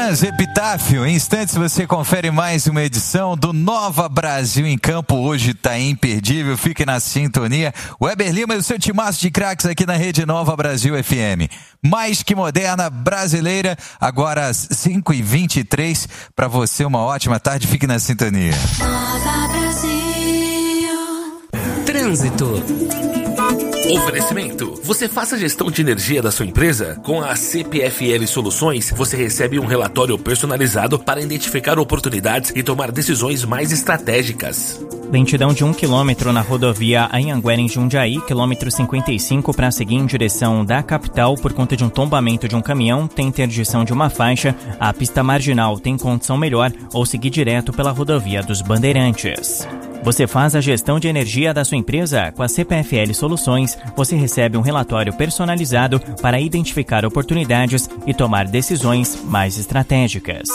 Trans Epitáfio. Em instantes você confere mais uma edição do Nova Brasil em Campo. Hoje tá imperdível, fique na sintonia. Weber Lima e o seu timaço de craques aqui na Rede Nova Brasil FM. Mais que moderna, brasileira, agora às 5h23. Para você uma ótima tarde, fique na sintonia. Nova Brasil. Trânsito. Oferecimento. Você faça a gestão de energia da sua empresa? Com a CPFL Soluções, você recebe um relatório personalizado para identificar oportunidades e tomar decisões mais estratégicas. Lentidão de 1 km na rodovia Anhanguera em Jundiaí, quilômetro 55, para seguir em direção da capital por conta de um tombamento de um caminhão, tem interdição de uma faixa, a pista marginal tem condição melhor ou seguir direto pela rodovia dos Bandeirantes. Você faz a gestão de energia da sua empresa? Com a CPFL Soluções, você recebe um relatório personalizado para identificar oportunidades e tomar decisões mais estratégicas.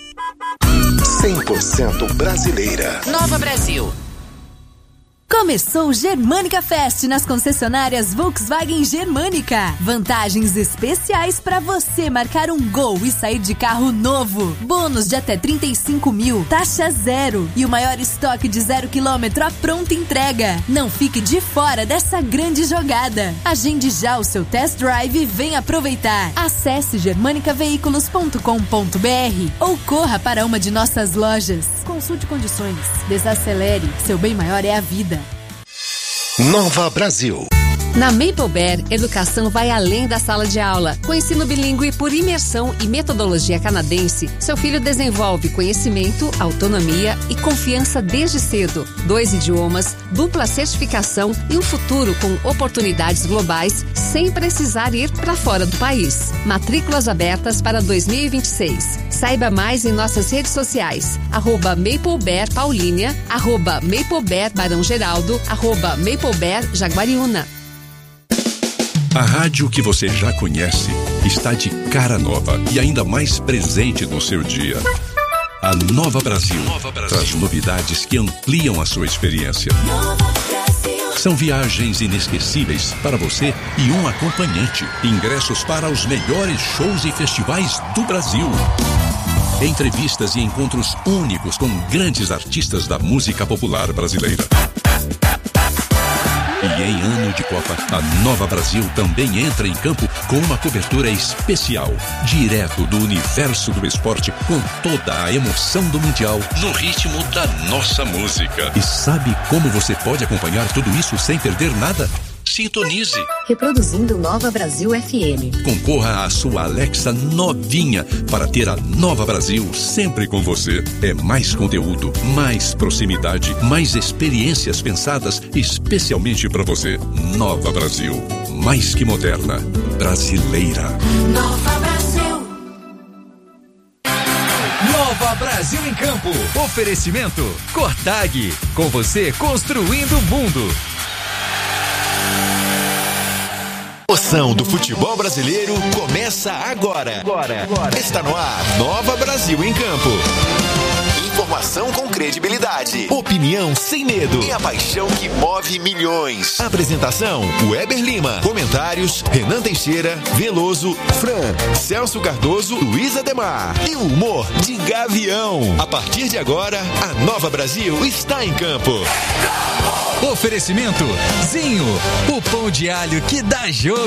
100% brasileira. Nova Brasil. Começou o Germânica Fest nas concessionárias Volkswagen Germânica. Vantagens especiais para você marcar um gol e sair de carro novo. Bônus de até 35 mil, taxa zero e o maior estoque de 0 km à pronta entrega. Não fique de fora dessa grande jogada. Agende já o seu test drive e venha aproveitar. Acesse germanicaveículos.com.br ou corra para uma de nossas lojas. Consulte condições. Desacelere. Seu bem maior é a vida. Nova Brasil. Na Maple Bear, educação vai além da sala de aula. Com ensino bilíngue por imersão e metodologia canadense, seu filho desenvolve conhecimento, autonomia e confiança desde cedo. 2 idiomas, dupla certificação e um futuro com oportunidades globais sem precisar ir para fora do país. Matrículas abertas para 2026. Saiba mais em nossas redes sociais. @MapleBear Paulínia, @MapleBear Barão Geraldo, @MapleBear Jaguariúna. A rádio que você já conhece está de cara nova e ainda mais presente no seu dia. A Nova Brasil traz novidades que ampliam a sua experiência. São viagens inesquecíveis para você e um acompanhante. Ingressos para os melhores shows e festivais do Brasil. Entrevistas e encontros únicos com grandes artistas da música popular brasileira. E em ano de Copa, a Nova Brasil também entra em campo com uma cobertura especial, direto do universo do esporte, com toda a emoção do Mundial, no ritmo da nossa música. E sabe como você pode acompanhar tudo isso sem perder nada? Sintonize. Reproduzindo Nova Brasil FM. Concorra à sua Alexa novinha para ter a Nova Brasil sempre com você. É mais conteúdo, mais proximidade, mais experiências pensadas especialmente para você. Nova Brasil, mais que moderna, brasileira. Nova Brasil. Nova Brasil em Campo. Oferecimento Cortag. Com você construindo o mundo. A emoção do futebol brasileiro começa agora. Está no ar, Nova Brasil em Campo. Informação com credibilidade, opinião sem medo e a paixão que move milhões. Apresentação, Weber Lima. Comentários, Renan Teixeira, Veloso, Fran, Celso Cardoso, Luiz Ademar. E o humor de Gavião. A partir de agora, a Nova Brasil está em campo. Oferecimento Zinho, o pão de alho que dá jogo.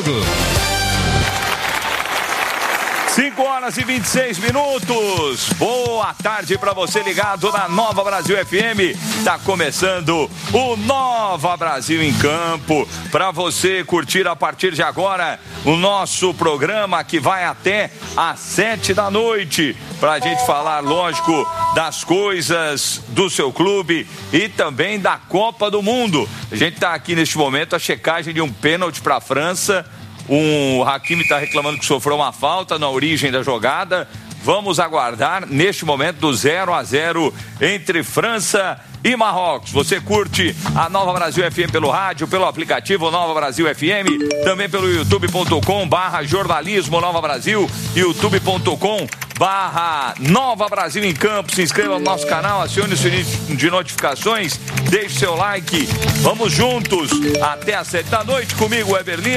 5h26. Boa tarde para você ligado na Nova Brasil FM. Tá começando o Nova Brasil em Campo. Para você curtir a partir de agora o nosso programa que vai até às 7 da noite. Pra gente falar, lógico, das coisas do seu clube e também da Copa do Mundo. A gente tá aqui neste momento a checagem de um pênalti para a França. O Hakimi está reclamando que sofreu uma falta na origem da jogada. Vamos aguardar neste momento do 0-0 entre França e Marrocos. Você curte a Nova Brasil FM pelo rádio, pelo aplicativo Nova Brasil FM, também pelo youtube.com/jornalismo Nova Brasil, youtube.com/Nova Brasil em Campo. Se inscreva no nosso canal, acione o sininho de notificações, deixe seu like. Vamos juntos até às 7 da noite comigo, Weber Lima,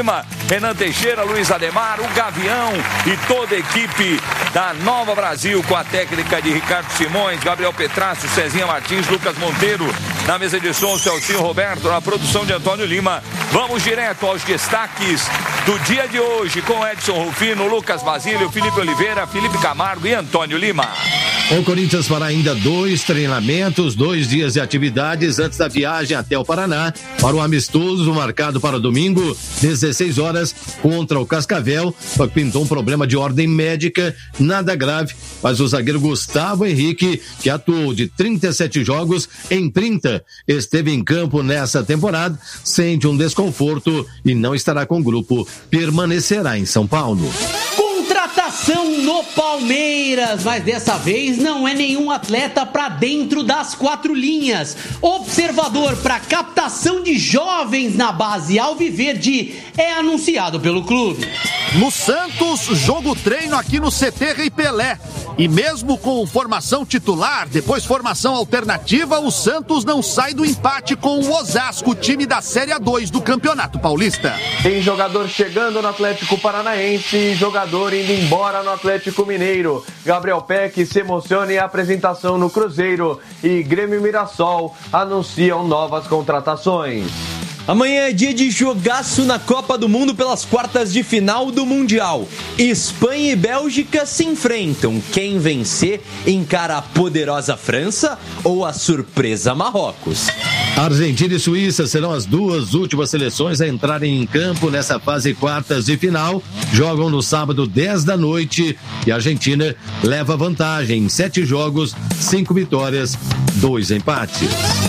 Renan Teixeira, Luiz Ademar, o Gavião e toda a equipe da Nova Brasil, com a técnica de Ricardo Simões, Gabriel Petrácio, Cezinha Martins, Lucas Monteiro, na mesa de som, Celcinho Roberto, na produção de Antônio Lima. Vamos direto aos destaques do dia de hoje, com Edson Rufino, Lucas Basílio, Felipe Oliveira, Felipe Camargo e Antônio Lima. O Corinthians fará ainda 2 treinamentos, 2 dias de atividades antes da viagem até o Paraná para o amistoso marcado para domingo, 16 horas, contra o Cascavel. Só que pintou um problema de ordem médica, nada grave, mas o zagueiro Gustavo Henrique, que atuou de 37 jogos em 30, esteve em campo nessa temporada, sente um desconforto e não estará com o grupo, permanecerá em São Paulo. Contratação no Palmeiras, mas dessa vez não é nenhum atleta para dentro das 4 linhas. Observador para captação de jovens na base alviverde é anunciado pelo clube. No Santos, jogo treino aqui no CT Rei Pelé. E mesmo com formação titular, depois formação alternativa, o Santos não sai do empate com o Osasco, time da Série A2 do Campeonato Paulista. Tem jogador chegando no Atlético Paranaense e jogador indo embora no Atlético Mineiro. Gabriel Peck se emociona em apresentação no Cruzeiro e Grêmio Mirassol anunciam novas contratações. Amanhã é dia de jogaço na Copa do Mundo pelas quartas de final do Mundial. Espanha e Bélgica se enfrentam. Quem vencer encara a poderosa França ou a surpresa Marrocos. Argentina e Suíça serão as 2 últimas seleções a entrarem em campo nessa fase quartas de final. Jogam no sábado 10 da noite e a Argentina leva vantagem em 7 jogos, 5 vitórias, 2 empates.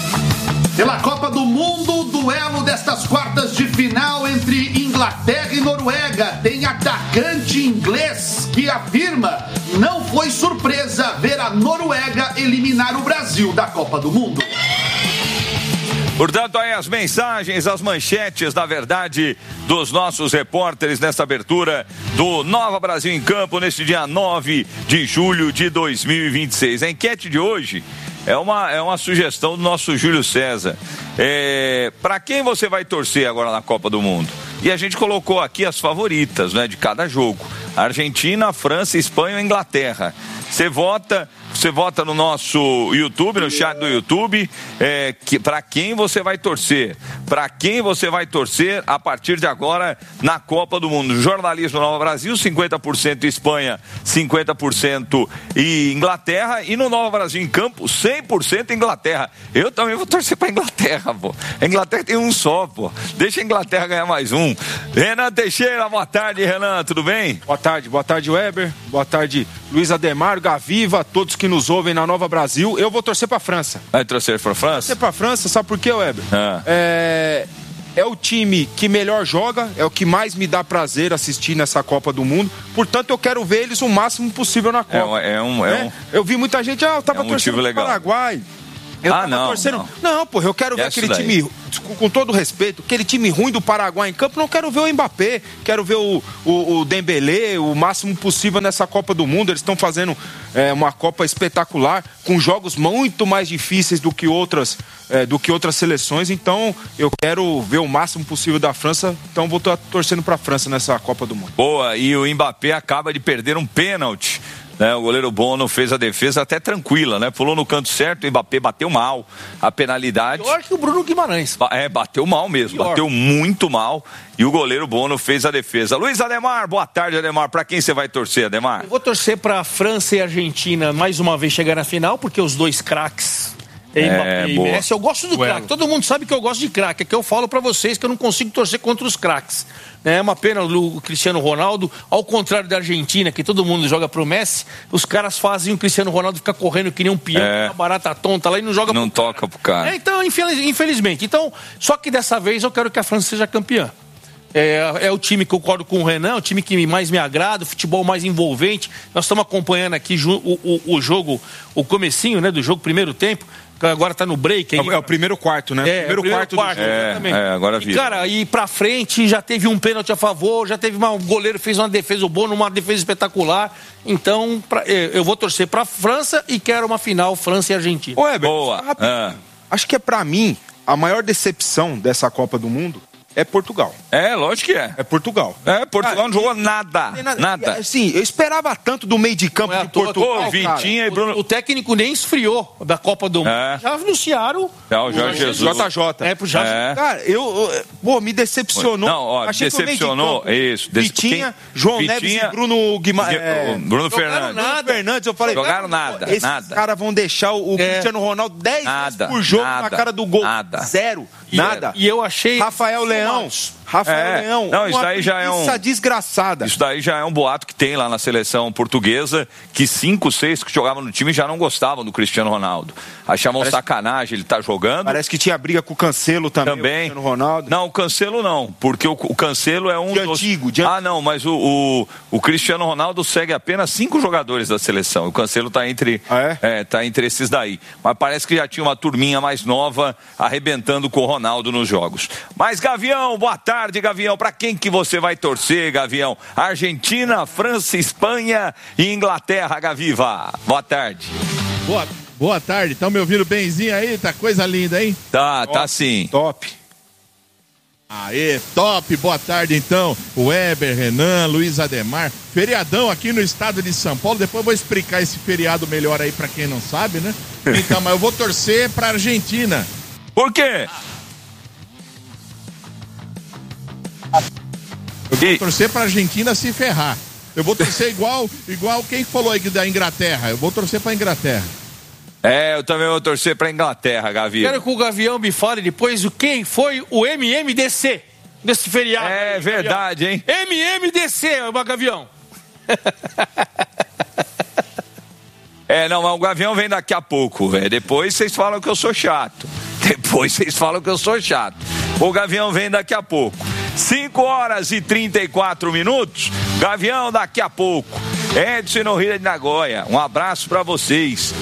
Pela Copa do Mundo, duelo destas quartas de final entre Inglaterra e Noruega. Tem atacante inglês que afirma: não foi surpresa ver a Noruega eliminar o Brasil da Copa do Mundo. Portanto, aí as mensagens, as manchetes, na verdade, dos nossos repórteres nessa abertura do Nova Brasil em Campo, neste dia 9 de julho de 2026. A enquete de hoje é uma sugestão do nosso Júlio César. Para quem você vai torcer agora na Copa do Mundo? E a gente colocou aqui as favoritas, né, de cada jogo: Argentina, França, Espanha ou Inglaterra. Você vota no nosso YouTube, no chat do YouTube, para quem você vai torcer. Para quem você vai torcer a partir de agora na Copa do Mundo. Jornalismo Nova Brasil, 50% Espanha, 50% e Inglaterra. E no Nova Brasil em Campo, 100% Inglaterra. Eu também vou torcer para Inglaterra, pô. A Inglaterra tem um só, pô. Deixa a Inglaterra ganhar mais um. Renan Teixeira, boa tarde, Renan, tudo bem? Boa tarde, Weber. Boa tarde, Luiz Ademar, Gaviva, todos que nos ouvem na Nova Brasil. Eu vou torcer pra França. Vai torcer pra França? Torcer pra França, sabe por quê, Weber? É o time que melhor joga, é o que mais me dá prazer assistir nessa Copa do Mundo. Portanto, eu quero ver eles o máximo possível na Copa. Eu vi muita gente, eu tava torcendo pro Paraguai. Eu tava torcendo. Não, porra, eu quero ver aquele time, com todo respeito, aquele time ruim do Paraguai em campo. Não quero ver o Mbappé, quero ver o Dembélé, o máximo possível nessa Copa do Mundo. Eles estão fazendo uma Copa espetacular, com jogos muito mais difíceis do que outras seleções. Então, eu quero ver o máximo possível da França. Então, vou estar torcendo pra França nessa Copa do Mundo. Boa, e o Mbappé acaba de perder um pênalti. O goleiro Bono fez a defesa até tranquila, né? Pulou no canto certo, o Mbappé bateu mal a penalidade. Pior que o Bruno Guimarães. Bateu mal mesmo, bateu muito mal. E o goleiro Bono fez a defesa. Luiz Ademar, boa tarde, Ademar. Pra quem você vai torcer, Ademar? Eu vou torcer pra França e Argentina mais uma vez chegar na final, porque os dois craques, Mbappé e Messi, eu gosto do craque. Todo mundo sabe que eu gosto de craque. É que eu falo pra vocês que eu não consigo torcer contra os craques. É uma pena o Cristiano Ronaldo, ao contrário da Argentina, que todo mundo joga pro Messi, os caras fazem o Cristiano Ronaldo ficar correndo que nem um peão, uma barata tonta lá e não joga. Não toca pro cara. Então, infelizmente. Então, só que dessa vez eu quero que a França seja campeã. É o time que eu concordo com o Renan, o time que mais me agrada, o futebol mais envolvente. Nós estamos acompanhando aqui o jogo, o comecinho, né, do jogo, primeiro tempo. Agora tá no break. É o primeiro quarto, né? Primeiro quarto exatamente. Agora vi. E, cara, e pra frente já teve um pênalti a favor, já teve o goleiro fez uma defesa, o Bono, uma defesa espetacular. Então, eu vou torcer pra França e quero uma final França e Argentina. Boa. Acho que pra mim, a maior decepção dessa Copa do Mundo é Portugal. É, lógico que é. É Portugal. Portugal não jogou nada. Nada. Sim, eu esperava tanto do meio de campo de Portugal. Vitinha e Bruno. O técnico nem esfriou da Copa do Mundo. Já anunciaram. O Jorge Jesus. JJ. Pro Jorge. Cara, me decepcionou. Não, achei decepcionou. Isso. Vitinha, João Neves e Bruno Guimarães. Bruno Fernandes. Eu falei, jogaram nada. Esses caras vão deixar o Cristiano Ronaldo 10 vezes por jogo na cara do gol. Zero. Nada. E eu achei... Rafael Leão. Não, isso daí já é desgraçada. Isso daí já é um boato que tem lá na seleção portuguesa, que 5, 6 que jogavam no time já não gostavam do Cristiano Ronaldo. Achavam sacanagem ele tá jogando. Parece que tinha briga com o Cancelo também. O Cristiano Ronaldo. Não, o Cancelo não, porque o Cancelo é um antigo. Não, mas o Cristiano Ronaldo segue apenas 5 jogadores da seleção. O Cancelo tá entre tá entre esses daí. Mas parece que já tinha uma turminha mais nova arrebentando com o Ronaldo nos jogos. Mas Gavião, boa tarde, Gavião. Para quem que você vai torcer, Gavião? Argentina, França, Espanha e Inglaterra, Gaviva. Boa tarde. Boa tarde. Estão me ouvindo benzinho aí? Tá coisa linda, hein? Tá sim. Top. Aê, top. Boa tarde, então. Weber, Renan, Luiz Ademar. Feriadão aqui no estado de São Paulo. Depois eu vou explicar esse feriado melhor aí para quem não sabe, né? Então, mas eu vou torcer pra Argentina. Por quê? Eu vou torcer pra Argentina se ferrar. Eu vou torcer igual quem falou aí da Inglaterra. Eu vou torcer pra Inglaterra. Eu também vou torcer pra Inglaterra, Gavião. Quero que o Gavião me fale depois quem foi o MMDC desse feriado. É verdade, hein? MMDC, Gavião. Não, mas o Gavião vem daqui a pouco, velho. Depois vocês falam que eu sou chato. O Gavião vem daqui a pouco. 5h34. Gavião daqui a pouco. Edson Nohira de Nagoya. Um abraço pra vocês.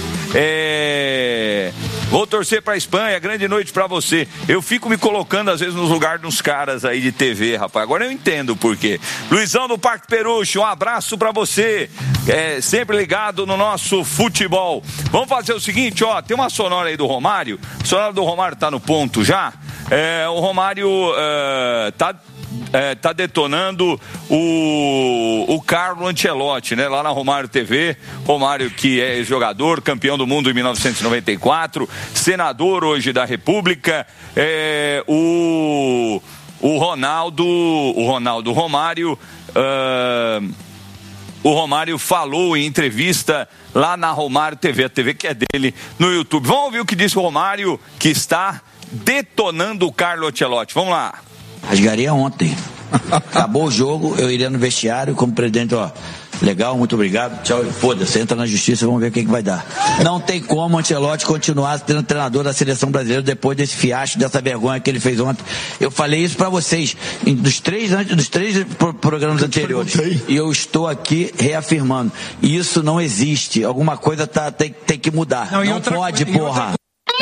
Vou torcer pra Espanha, grande noite pra você. Eu fico me colocando às vezes nos lugares dos caras aí de TV, rapaz. Agora eu entendo por quê. Luizão do Parque Peruche, um abraço pra você. Sempre ligado no nosso futebol. Vamos fazer o seguinte, tem uma sonora aí do Romário. A sonora do Romário tá no ponto já. O Romário tá detonando o Carlo Ancelotti, né? Lá na Romário TV. Romário, que é jogador, campeão do mundo em 1994, senador hoje da República. O Romário falou em entrevista lá na Romário TV, a TV que é dele, no YouTube. Vamos ouvir o que disse o Romário, que está detonando o Carlo Ancelotti. Vamos lá. Rasgaria ontem. Acabou o jogo, eu iria no vestiário como presidente, legal, muito obrigado, tchau, foda-se, entra na justiça, vamos ver o que vai dar. Não tem como o Ancelotti continuar sendo treinador da seleção brasileira depois desse fiasco, dessa vergonha que ele fez ontem. Eu falei isso pra vocês dos três programas anteriores, e eu estou aqui reafirmando, isso não existe, alguma coisa tem que mudar, não pode, porra.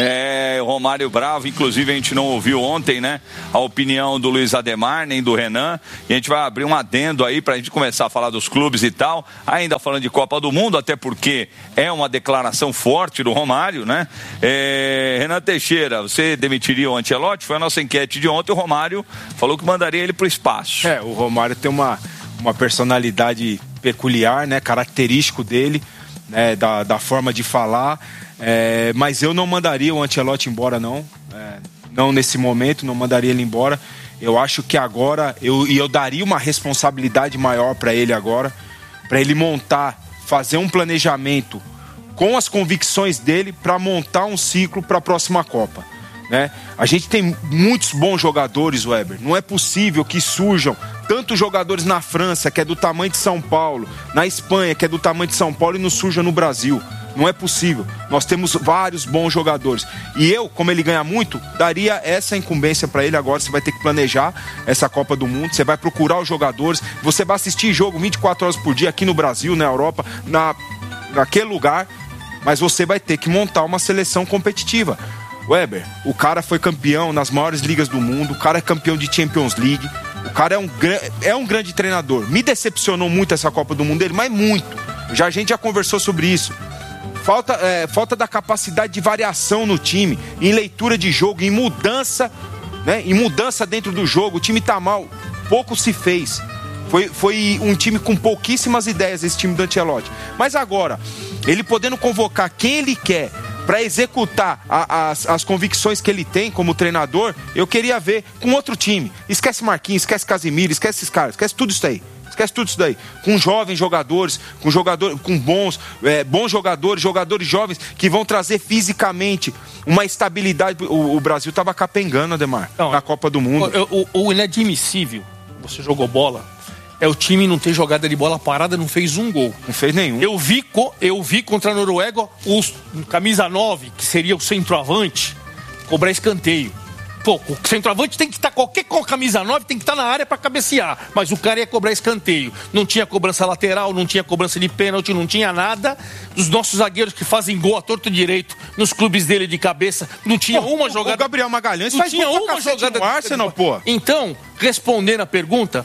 O Romário bravo, inclusive a gente não ouviu ontem, né, a opinião do Luiz Ademar, nem do Renan, e a gente vai abrir um adendo aí pra gente começar a falar dos clubes e tal, ainda falando de Copa do Mundo, até porque é uma declaração forte do Romário, né? Renan Teixeira, você demitiria o Ancelotti? Foi a nossa enquete de ontem, o Romário falou que mandaria ele pro espaço. O Romário tem uma personalidade peculiar, né, característico dele, né, da forma de falar. Mas eu não mandaria o Ancelotti embora, não. Não nesse momento, não mandaria ele embora. Eu acho que agora eu daria uma responsabilidade maior para ele agora, para ele fazer um planejamento com as convicções dele para montar um ciclo para a próxima Copa, né? A gente tem muitos bons jogadores, Weber. Não é possível que surjam tantos jogadores na França, que é do tamanho de São Paulo, na Espanha, que é do tamanho de São Paulo, e não surja no Brasil. Não é possível. Nós temos vários bons jogadores. E eu, como ele ganha muito, daria essa incumbência para ele agora. Você vai ter que planejar essa Copa do Mundo, você vai procurar os jogadores, você vai assistir jogo 24 horas por dia aqui no Brasil, na Europa, naquele lugar, mas você vai ter que montar uma seleção competitiva. Weber, o cara foi campeão nas maiores ligas do mundo, o cara é campeão de Champions League, o cara é um grande treinador. Me decepcionou muito essa Copa do Mundo dele, mas muito. A gente já conversou sobre isso. Falta da capacidade de variação no time, em leitura de jogo, em mudança né? Em mudança dentro do jogo, o time tá mal, pouco se fez. Foi um time com pouquíssimas ideias, esse time do Ancelotti. Mas agora, ele podendo convocar quem ele quer para executar as convicções que ele tem como treinador, eu queria ver com outro time. Esquece Marquinhos, esquece Casemiro, esquece esses caras, esquece tudo isso aí. Esquece tudo isso daí. Com jovens jogadores, com bons jogadores jovens que vão trazer fisicamente uma estabilidade. O Brasil estava capengando, Ademar, na Copa do Mundo. O inadmissível, você jogou bola, é o time não ter jogada de bola parada, não fez um gol. Não fez nenhum. Eu vi contra a Noruega o camisa 9, que seria o centroavante, cobrar escanteio. Pô, o centroavante tem que estar, qualquer camisa 9 tem que estar na área para cabecear, mas o cara ia cobrar escanteio. Não tinha cobrança lateral, não tinha cobrança de pênalti, não tinha nada. Os nossos zagueiros que fazem gol a torto direito nos clubes dele de cabeça, não tinha uma jogada. O Gabriel Magalhães não faz tinha uma jogada no Arsenal, pô. Então, respondendo a pergunta,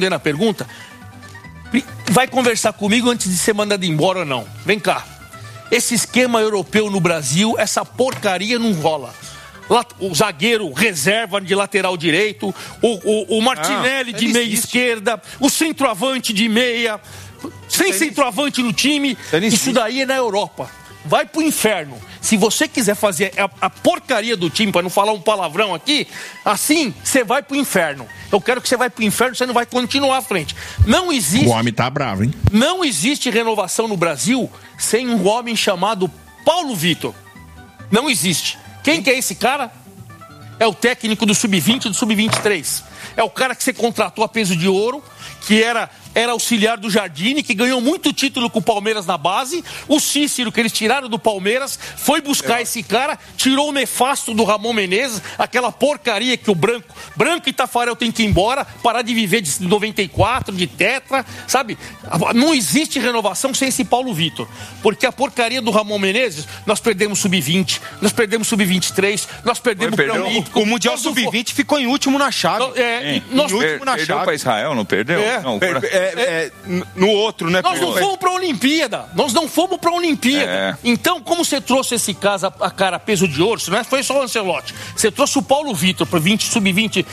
vai conversar comigo antes de ser mandado embora ou não. Vem cá. Esse esquema europeu no Brasil, essa porcaria não rola. O zagueiro reserva de lateral direito, o Martinelli de meia esquerda, o centroavante de meia, sem centroavante no time, isso daí é na Europa. Vai pro inferno. Se você quiser fazer a porcaria do time, para não falar um palavrão aqui, assim, você vai pro inferno. Eu quero que você vá pro inferno, você não vai continuar à frente. Não existe... O homem tá bravo, hein? Não existe renovação no Brasil sem um homem chamado Paulo Vitor. Não existe. Quem que é esse cara? É o técnico do Sub-20 e do Sub-23. É o cara que você contratou a peso de ouro, que era auxiliar do Jardine, que ganhou muito título com o Palmeiras na base. O Cícero, que eles tiraram do Palmeiras, foi buscar esse cara, tirou o nefasto do Ramon Menezes, aquela porcaria que o Branco e Tafarel tem que ir embora, parar de viver de 94, de tetra, sabe? Não existe renovação sem esse Paulo Vitor, porque a porcaria do Ramon Menezes, nós perdemos Sub-20, nós perdemos Sub-23, nós perdemos o Pré-Olímpico. O Mundial Sub-20 ficou em último na chave. Perdeu para Israel, não perdeu? Não, no outro, né? Nós não fomos para a Olimpíada. Então, como você trouxe esse caso, a cara peso de ouro, não foi só o Ancelotti, você trouxe o Paulo Vitor para Sub-20.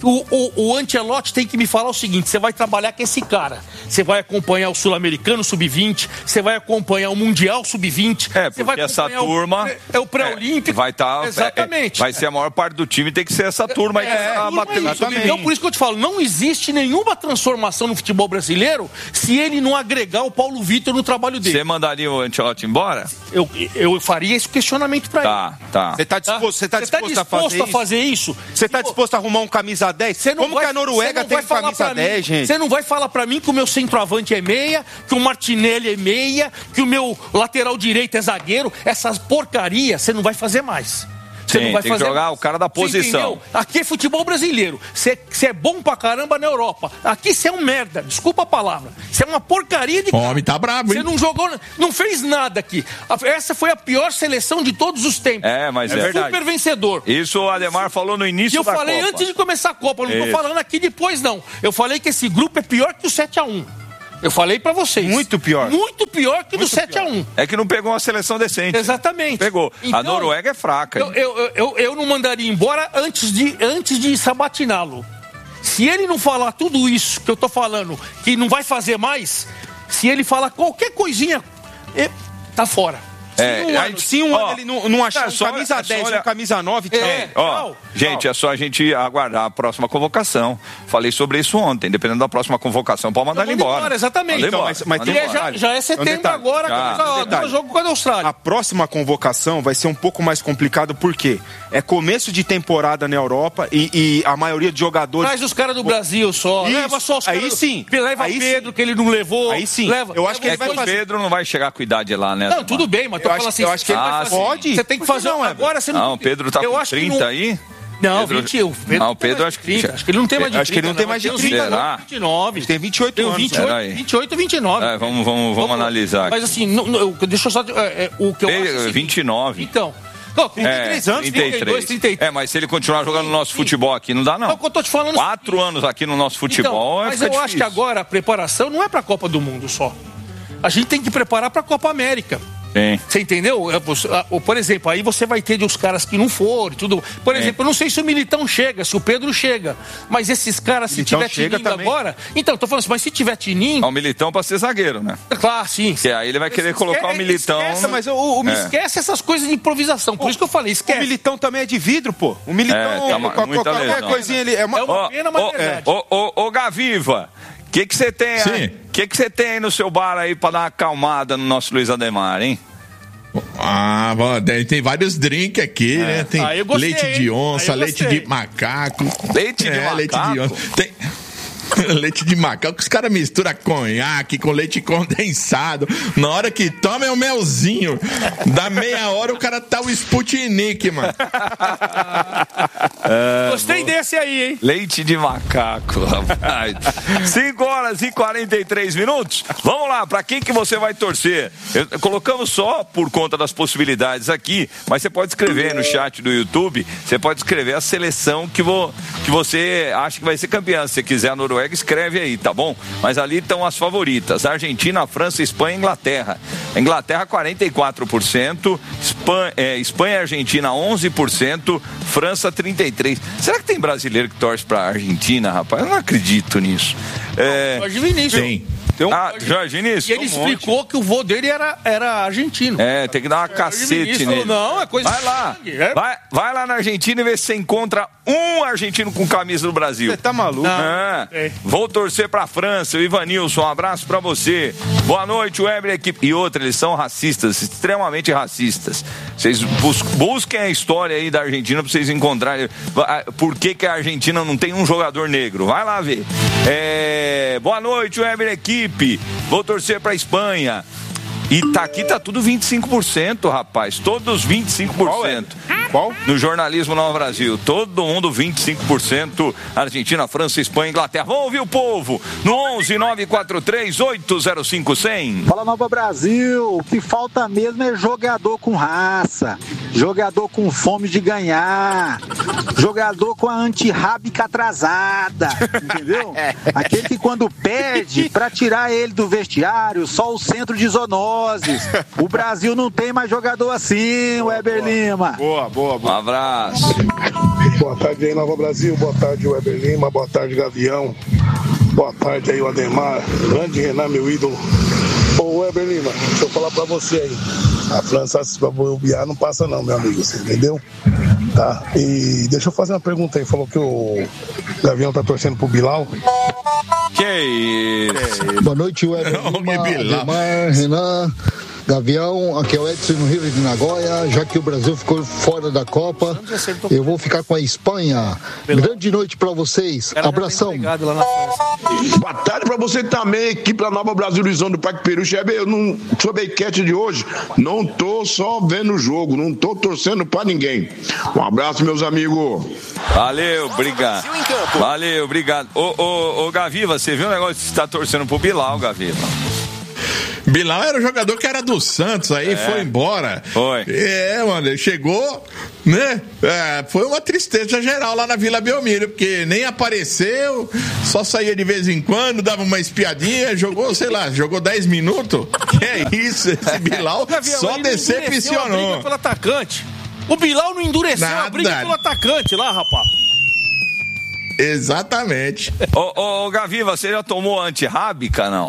O Ancelotti tem que me falar o seguinte: você vai trabalhar com esse cara, você vai acompanhar o Sul-Americano Sub-20, você vai acompanhar o Mundial Sub-20, porque vai essa turma é o Pré-Olímpico, vai estar, exatamente, vai ser a maior parte do time, tem que ser essa turma aí que está batendo Sub-20. Então, por isso que eu te falo, não existe nenhuma transformação no futebol brasileiro se ele não agregar o Paulo Vitor no trabalho dele. Você mandaria o Ancelotti embora? Eu faria esse questionamento para ele. Tá. Você está disposto a fazer isso? Você está disposto a arrumar um camisa 10? Como que a Noruega tem camisa 10, gente? Você não vai falar pra mim que o meu centroavante é meia, que o Martinelli é meia, que o meu lateral direito é zagueiro. Essas porcarias você não vai fazer mais. Você não vai tem que jogar o cara da posição. Aqui é futebol brasileiro. Você é bom pra caramba na Europa. Aqui você é um merda. Desculpa a palavra. Você é uma porcaria de cara. O homem tá brabo, hein? Você não jogou, não fez nada aqui. Essa foi a pior seleção de todos os tempos. Mas é verdade. Super vencedor. Isso o Ademar falou no início da Copa. Eu falei antes de começar a Copa. Não tô falando aqui depois, não. Eu falei que esse grupo é pior que o 7-1. Eu falei pra vocês. Muito pior. Muito pior que do 7-1. É que não pegou uma seleção decente. Exatamente. Pegou. Então, a Noruega é fraca. Eu não mandaria embora antes de sabatiná-lo. Se ele não falar tudo isso que eu tô falando, que não vai fazer mais, se ele falar qualquer coisinha, tá fora. Se um ano ele não achar camisa 10 ou camisa 9, gente, é só a gente aguardar a próxima convocação. Falei sobre isso ontem. Dependendo da próxima convocação, pode mandar ele embora. Exatamente. Então, mas tem já é setembro agora, o jogo com a Austrália. A próxima convocação vai ser um pouco mais complicado, porque é começo de temporada na Europa e a maioria de jogadores... Traz os caras do Brasil só. Leva só os caras. Aí sim. Leva Pedro, que ele não levou. Aí sim. Eu acho que ele vai fazer. O Pedro não vai chegar com idade lá, né? Não, tudo bem, mas eu acho que ele vai fazer. Pode. Você tem que fazer agora. Você não, o Pedro tá com 30 aí. Não, 20. O Pedro acho que ele não tem mais de 30. Acho que ele não tem mais de 30. Será? 29. Ele tem 28 anos. 28, 29. Vamos analisar. Mas assim, deixa eu só... o que eu acho 29. Então... 33 anos, 32, 33. Mas se ele continuar jogando no nosso futebol aqui, não dá, não. É o que eu tô te falando. 4 anos aqui no nosso futebol mas eu acho que agora a preparação não é pra Copa do Mundo só. A gente tem que preparar pra Copa América. Sim. Você entendeu? Por exemplo, aí você vai ter os caras que não foram, tudo. Por exemplo, eu não sei se o Militão chega, se o Pedro chega, mas esses caras, se tiver tinindo agora... Então, tô falando assim, mas se tiver tinindo... O Militão pra ser zagueiro, né? Claro, sim. Porque aí ele vai querer colocar o Militão... Mas esquece essas coisas de improvisação, por isso que eu falei, esquece. O Militão também é de vidro, pô. O Militão, qualquer coisinha ali... É uma pena, mas é verdade. Ô, Gaviva, o que você tem aí? Que você tem aí no seu bar aí pra dar uma acalmada no nosso Luiz Ademar, hein? Tem vários drinks aqui, né? Tem leite de onça, leite de macaco. Leite de macaco? Leite de onça. Tem... leite de macaco, os caras misturam conhaque com leite condensado. Na hora que toma é o melzinho. Da meia hora o cara tá o Sputnik, mano. Gostei desse aí, hein? Leite de macaco, rapaz. 5h43. Vamos lá, pra quem que você vai torcer? Colocamos só por conta das possibilidades aqui, mas você pode escrever no chat do YouTube, você pode escrever a seleção que você acha que vai ser campeã. Se você quiser a Noruega, escreve aí, tá bom? Mas ali estão as favoritas: Argentina, França, Espanha e Inglaterra. Inglaterra 44%, Espanha e Argentina 11%, França 33%. Será que tem brasileiro que torce pra Argentina, rapaz? Eu não acredito nisso. Jorge Vinícius. Tem. Jorge Vinícius. E ele explicou que o vô dele era argentino. Tem que dar uma cacete nele. Não, é coisa... Vai lá. Vai lá na Argentina e vê se você encontra um argentino com camisa do Brasil. Você tá maluco? Vou torcer pra França. O Ivanilson, um abraço pra você. Boa noite, Weber, equipe. E outra, eles são racistas, extremamente racistas. Vocês busquem a história aí da Argentina pra vocês encontrarem por que a Argentina não tem um jogador negro. Vai lá ver. Boa noite, Weber, equipe. Vou torcer pra Espanha. E aqui tá tudo 25%, rapaz. Todos 25%. Qual? No jornalismo Nova Brasil. Todo mundo 25%. Argentina, França, Espanha, Inglaterra. Vamos ouvir o povo no 11-943-805-100. Fala, Nova Brasil. O que falta mesmo é jogador com raça, jogador com fome de ganhar, jogador com a antirrábica atrasada, entendeu? Aquele que quando pede pra tirar ele do vestiário, só o centro de zoonoses. O Brasil não tem mais jogador assim, Weber Lima. Boa. Um abraço. Boa tarde aí, Nova Brasil. Boa tarde, Weber Lima. Boa tarde, Gavião. Boa tarde aí, o Ademar. Grande Renan, meu ídolo. Ô, Weber Lima, deixa eu falar pra você aí. A França, se pra bobear, não passa não, meu amigo. Você entendeu? Tá. E deixa eu fazer uma pergunta aí. Falou que o Gavião tá torcendo pro Bilal. Que isso? Boa noite, Weber Lima, Ademar, Renan, Gavião, aqui é o Edson no Rio de Nagoya. Já que o Brasil ficou fora da Copa, eu vou ficar com a Espanha. Grande noite pra vocês, abração. Boa tarde pra você também, equipe da Nova Brasil, Luizão do Parque Peru. Eu não sou a enquete de hoje, não tô só vendo o jogo, não tô torcendo pra ninguém. Um abraço, meus amigos. Valeu, obrigado. Valeu, obrigado. Ô Gaviva, você viu o negócio de você tá torcendo pro Bilal, Gaviva? Bilal era o jogador que era do Santos, aí foi embora. Foi. Mano, ele chegou, né? Foi uma tristeza geral lá na Vila Belmiro, porque nem apareceu, só saía de vez em quando, dava uma espiadinha, jogou 10 minutos. Que é isso, esse Bilal só decepcionou. Pelo atacante. O Bilal não endureceu a briga pelo atacante lá, rapaz. Exatamente. Ô, Gaviva, você já tomou antirrábica, não?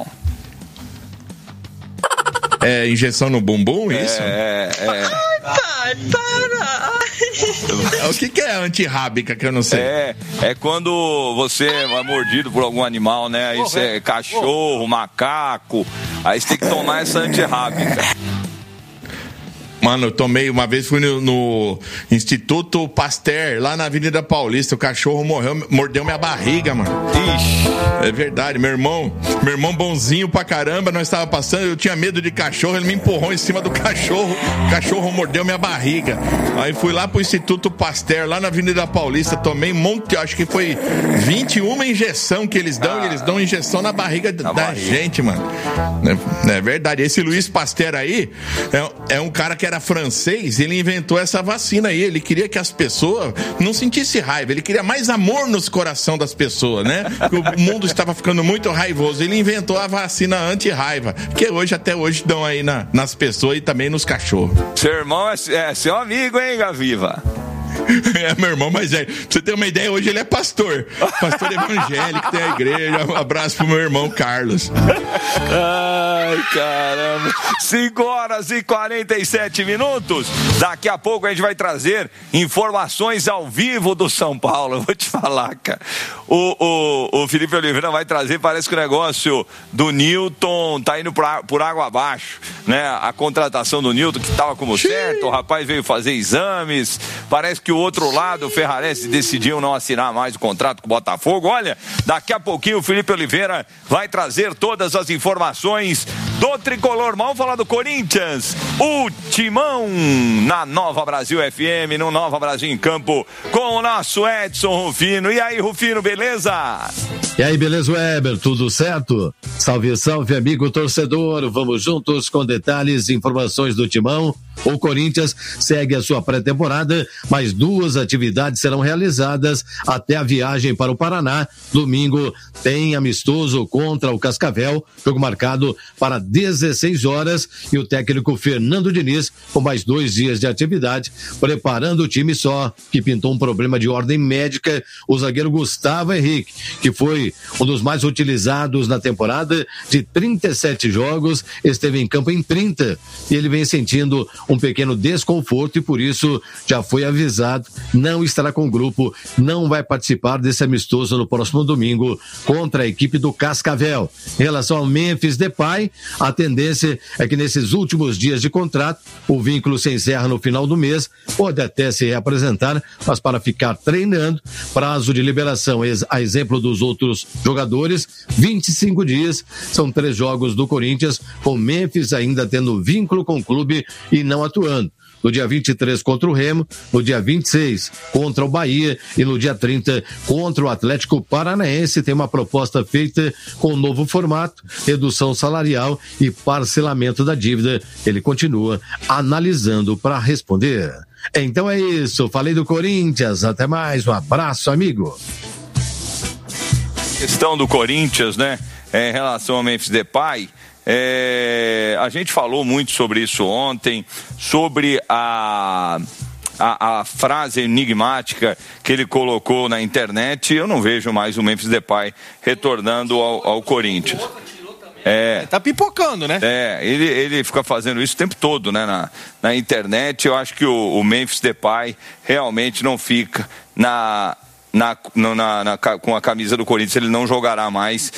Injeção no bumbum, isso? Ai, pai, para! O que é antirrábica, que eu não sei? É quando você é mordido por algum animal, né? Aí você é cachorro, macaco, aí você tem que tomar essa antirrábica. Mano, eu tomei uma vez, fui no Instituto Pasteur, lá na Avenida Paulista. O cachorro mordeu minha barriga, mano. Ixi. É verdade, meu irmão bonzinho pra caramba, nós tava passando, eu tinha medo de cachorro, ele me empurrou em cima do cachorro, o cachorro mordeu minha barriga. Aí fui lá pro Instituto Pasteur, lá na Avenida Paulista, tomei um monte, acho que foi 21 injeção que eles dão, e eles dão injeção na barriga da gente, mano. É verdade, esse Luiz Pasteur aí é um cara que era era francês, ele inventou essa vacina aí. Ele queria que as pessoas não sentissem raiva. Ele queria mais amor nos corações das pessoas, né? O mundo estava ficando muito raivoso. Ele inventou a vacina anti-raiva, que até hoje dão aí nas pessoas e também nos cachorros. Seu irmão é seu amigo, hein, Gaviva? É, meu irmão, mas pra você ter uma ideia, hoje ele é pastor evangélico, tem a igreja. Um abraço pro meu irmão Carlos. Ai, caramba. 5h47. Daqui a pouco a gente vai trazer informações ao vivo do São Paulo. Eu vou te falar, cara. O Felipe Oliveira vai trazer, parece que o negócio do Newton tá indo por água abaixo, né? A contratação do Newton, que tava como certo, o rapaz veio fazer exames, parece que o outro lado, o Ferrarese, decidiu não assinar mais o contrato com o Botafogo. Olha, daqui a pouquinho o Felipe Oliveira vai trazer todas as informações do Tricolor. Vamos falar do Corinthians, o Timão na Nova Brasil FM, no Nova Brasil em Campo, com o nosso Edson Rufino. E aí, Rufino, beleza? E aí, beleza, Weber? Tudo certo? Salve, salve, amigo torcedor. Vamos juntos com detalhes e informações do Timão. O Corinthians segue a sua pré-temporada, mas 2 atividades serão realizadas até a viagem para o Paraná. Domingo tem amistoso contra o Cascavel, jogo marcado para 16 horas, e o técnico Fernando Diniz, com mais 2 dias de atividade, preparando o time, só que pintou um problema de ordem médica. O zagueiro Gustavo Henrique, que foi um dos mais utilizados na temporada, de 37 jogos, esteve em campo em 30, e ele vem sentindo um pequeno desconforto e por isso já foi avisado, não estará com o grupo, não vai participar desse amistoso no próximo domingo contra a equipe do Cascavel. Em relação ao Memphis Depay, a tendência é que nesses últimos dias de contrato, o vínculo se encerra no final do mês, pode até se reapresentar, mas para ficar treinando, prazo de liberação, a exemplo dos outros jogadores, 25 dias, são 3 jogos do Corinthians, com Memphis ainda tendo vínculo com o clube e não atuando. No dia 23 contra o Remo, no dia 26 contra o Bahia e no dia 30 contra o Atlético Paranaense. Tem uma proposta feita com um novo formato, redução salarial e parcelamento da dívida. Ele continua analisando para responder. Então é isso, falei do Corinthians, até mais, um abraço, amigo. Questão do Corinthians, né, em relação ao Memphis Depay. A gente falou muito sobre isso ontem, sobre a frase enigmática que ele colocou na internet. Eu não vejo mais o Memphis Depay retornando ao Corinthians. Tá pipocando, né? Ele fica fazendo isso o tempo todo, né? Na internet. Eu acho que o Memphis Depay realmente não fica com a camisa do Corinthians, ele não jogará mais,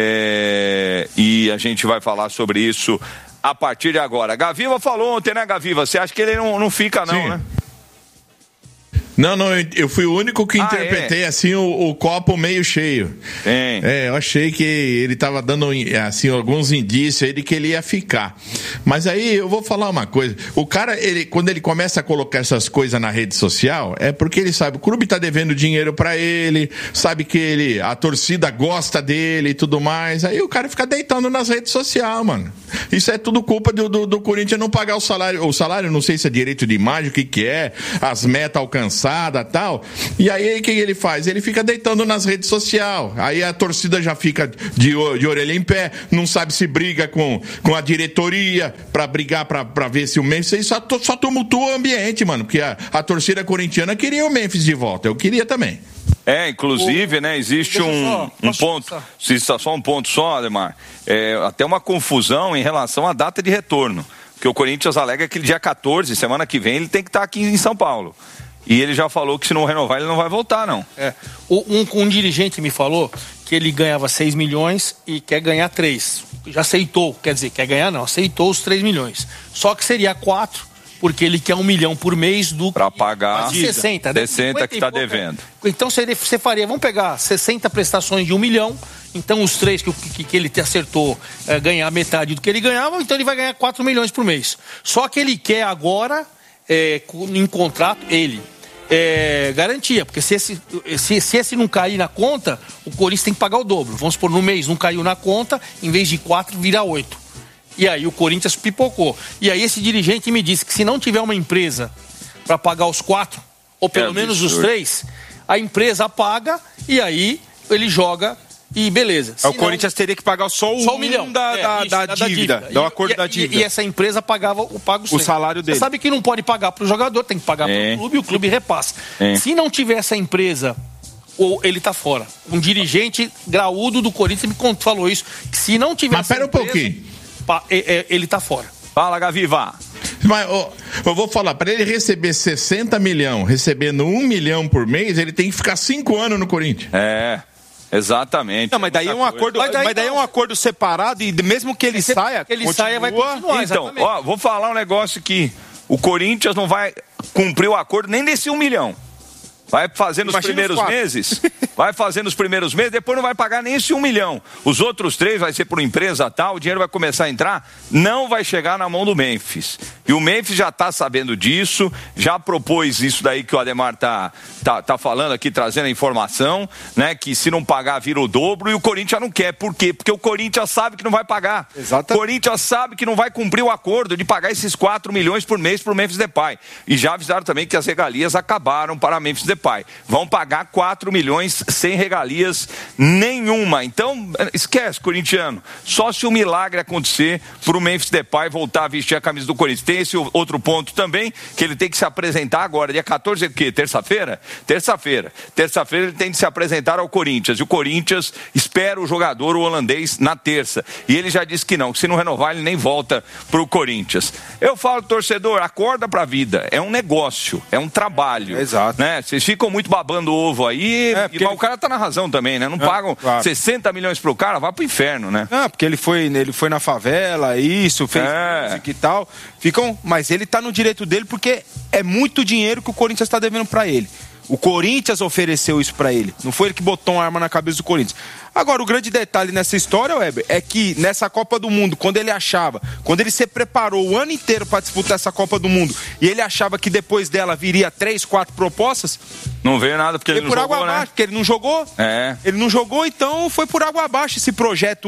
e a gente vai falar sobre isso a partir de agora. Gaviva falou ontem, né, Gaviva? Você acha que ele não fica, não, Sim. né? Não, eu fui o único que interpretei assim o copo meio cheio. Eu achei que ele estava dando assim alguns indícios aí de que ele ia ficar. Mas aí eu vou falar uma coisa, o cara, quando ele começa a colocar essas coisas na rede social, é porque ele sabe, o clube está devendo dinheiro para ele, sabe que a torcida gosta dele e tudo mais, aí o cara fica deitando nas redes sociais, mano. Isso é tudo culpa do Corinthians não pagar o salário, não sei se é direito de imagem, o que é, as metas alcançadas, tal, e aí o que ele faz? Ele fica deitando nas redes sociais, aí a torcida já fica de orelha em pé, não sabe se briga com a diretoria pra brigar pra ver se o Memphis, só tumultua o ambiente, mano, porque a torcida corintiana queria o Memphis de volta, eu queria também. Inclusive, né, existe um ponto, só um ponto só, Ademar, até uma confusão em relação à data de retorno, porque o Corinthians alega que dia 14, semana que vem, ele tem que estar aqui em São Paulo. E ele já falou que se não renovar, ele não vai voltar, não. Um dirigente me falou que ele ganhava 6 milhões e quer ganhar 3. Já aceitou, quer dizer, quer ganhar não, aceitou os 3 milhões. Só que seria 4, porque ele quer 1 milhão por mês para pagar 60, né? 60 que está devendo. Então você faria, vamos pegar 60 prestações de 1 milhão, então os 3 que ele acertou ganhar metade do que ele ganhava, então ele vai ganhar 4 milhões por mês. Só que ele quer agora, em contrato, garantia, porque se esse não cair na conta, o Corinthians tem que pagar o dobro. Vamos supor, no mês não caiu na conta, em vez de 4, vira 8. E aí o Corinthians pipocou. E aí esse dirigente me disse que se não tiver uma empresa para pagar os 4, ou pelo menos os 3, a empresa paga e aí ele joga e beleza. O Corinthians teria que pagar só o milhão da dívida, do acordo da dívida. E essa empresa pagava o salário dele. Você sabe que não pode pagar para o jogador, tem que pagar para o clube e o clube repassa. Se não tiver essa empresa, ou ele tá fora. Um dirigente graúdo do Corinthians me falou isso, que se não tiver essa empresa, pouquinho. Ele tá fora. Fala, Gaviva. Mas eu vou falar, para ele receber 60 milhões, recebendo 1 milhão por mês, ele tem que ficar 5 anos no Corinthians. Exatamente. Não, mas daí é um acordo, daí é um acordo separado e mesmo que ele saia, vai continuar. Então, vou falar um negócio aqui. O Corinthians não vai cumprir o acordo nem desse 1 milhão. Vai fazer nos primeiros meses, depois não vai pagar nem esse 1 milhão. Os outros 3 vai ser por empresa tal, o dinheiro vai começar a entrar, não vai chegar na mão do Memphis. E o Memphis já está sabendo disso, já propôs isso daí que o Ademar tá falando aqui, trazendo a informação, né? Que se não pagar vira o dobro e o Corinthians não quer. Por quê? Porque o Corinthians sabe que não vai pagar. Exatamente. O Corinthians sabe que não vai cumprir o acordo de pagar esses 4 milhões por mês pro Memphis Depay. E já avisaram também que as regalias acabaram para Memphis Depay. Vão pagar 4 milhões sem regalias nenhuma. Então, esquece, corintiano. Só se um milagre acontecer pro Memphis Depay voltar a vestir a camisa do Corinthians. Tem esse outro ponto também, que ele tem que se apresentar agora. Dia 14 é o quê? Terça-feira? Terça-feira ele tem de se apresentar ao Corinthians. E o Corinthians espera o jogador, o holandês, na terça. E ele já disse que não, que se não renovar ele nem volta pro Corinthians. Eu falo, torcedor, acorda pra vida. É um negócio, é um trabalho. Exato. Né? Vocês ficam muito babando o ovo aí, mas o cara tá na razão também, né? Não pagam 60 milhões pro cara, vai pro inferno, né? Porque ele foi na favela, fez música e tal. Mas ele tá no direito dele porque é muito dinheiro que o Corinthians tá devendo pra ele. O Corinthians ofereceu isso pra ele. Não foi ele que botou uma arma na cabeça do Corinthians. Agora, o grande detalhe nessa história, Weber, é que nessa Copa do Mundo, quando ele se preparou o ano inteiro para disputar essa Copa do Mundo, e ele achava que depois dela viria 3, 4 propostas... Não veio nada porque ele não jogou, né? Porque ele não jogou. Ele não jogou, então foi por água abaixo esse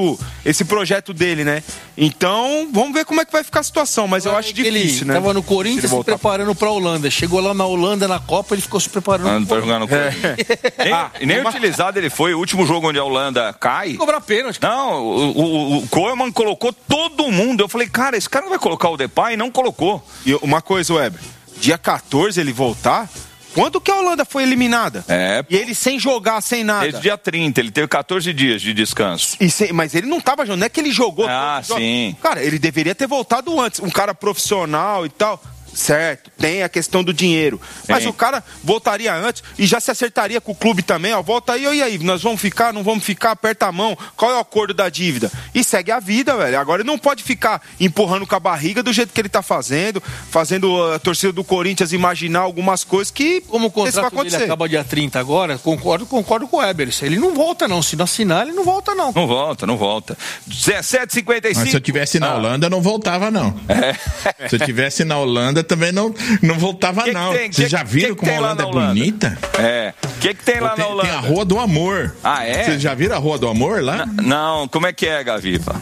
projeto dele, né? Então, vamos ver como é que vai ficar a situação, mas eu acho difícil, né? Ele tava no Corinthians se preparando pra Holanda. Chegou lá na Holanda, na Copa, ele ficou se preparando pra jogar no Corinthians. Nem utilizado ele foi. O último jogo onde a Holanda cai... Cobrar pênalti. Não, o Koeman colocou todo mundo. Eu falei, cara, esse cara não vai colocar o Depay? Não colocou. E uma coisa, Weber, dia 14 ele voltar... Quando que a Holanda foi eliminada? E ele sem jogar, sem nada. Desde dia 30, ele teve 14 dias de descanso. Mas ele não tava jogando, não é que ele jogou. Sim. Cara, ele deveria ter voltado antes. Um cara profissional e tal. Certo, tem a questão do dinheiro. Mas o cara voltaria antes e já se acertaria com o clube também, ó. Volta aí, e aí, nós vamos ficar, não vamos ficar, aperta a mão. Qual é o acordo da dívida? E segue a vida, velho. Agora ele não pode ficar empurrando com a barriga do jeito que ele tá fazendo a torcida do Corinthians imaginar algumas coisas que... Como o contrato dele acaba dia 30 agora, concordo com o Weber. Ele não volta não, se não assinar ele não volta não. Não volta. 17h55. Mas se eu tivesse na Holanda, não voltava não. Se eu tivesse na Holanda, também não voltava não. Vocês já viram como a Holanda é bonita? O que tem lá na Holanda? Tem a Rua do Amor. Vocês já viram a Rua do Amor lá? Não, como é que é, Gaviva?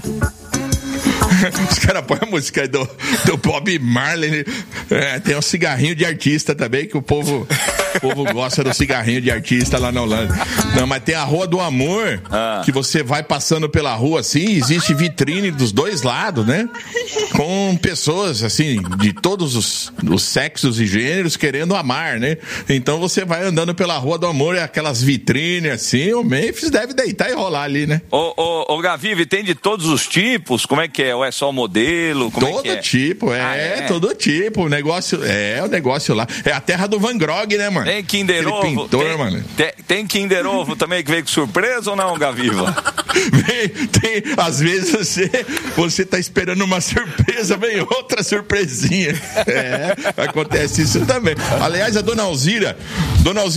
Os caras põem a música aí do Bob Marley. Tem um cigarrinho de artista também, que o povo gosta do cigarrinho de artista lá na Holanda. Não, mas tem a Rua do Amor, que você vai passando pela rua assim, existe vitrine dos dois lados, né? Com pessoas, assim, de todos os sexos e gêneros querendo amar, né? Então você vai andando pela Rua do Amor e aquelas vitrines assim, o Memphis deve deitar e rolar ali, né? Ô Gaviva, tem de todos os tipos? Como é que é? Ou é só o modelo? Todo tipo, todo tipo. O negócio lá. É a terra do Van Gogh, né, mano? Tem Kinder Ovo. Pintor, mano. Tem Kinder Ovo também que veio com surpresa ou não, Gaviva? Tem. Às vezes você tá esperando uma surpresa, vem outra surpresinha. Acontece isso também. Aliás, a Dona Alzira